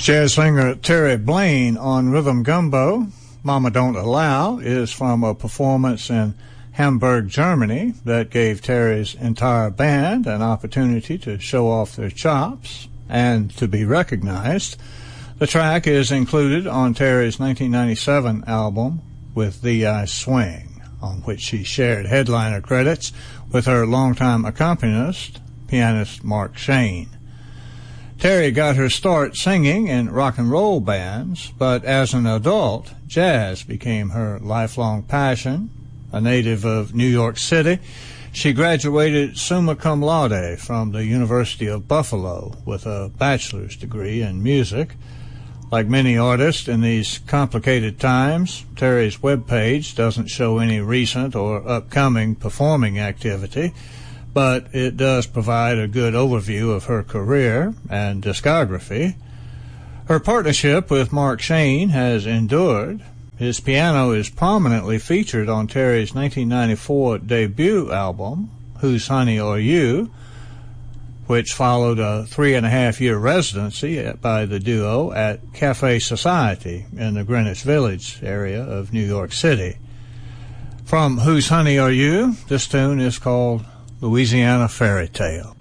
Jazz singer Terry Blaine on Rhythm Gumbo. Mama Don't Allow is from a performance in Hamburg, Germany that gave Terry's entire band an opportunity to show off their chops and to be recognized. The track is included on Terry's 1997 album With Thee I Swing, on which she shared headliner credits with her longtime accompanist, pianist Mark Shane. Terry got her start singing in rock and roll bands, but as an adult, jazz became her lifelong passion. A native of New York City, she graduated summa cum laude from the University of Buffalo with a bachelor's degree in music. Like many artists in these complicated times, Terry's webpage doesn't show any recent or upcoming performing activity, but it does provide a good overview of her career and discography. Her partnership with Mark Shane has endured. His piano is prominently featured on Terry's 1994 debut album, Whose Honey Are You?, which followed a 3.5-year residency by the duo at Cafe Society in the Greenwich Village area of New York City. From Whose Honey Are You?, this tune is called Louisiana Fairy Tale.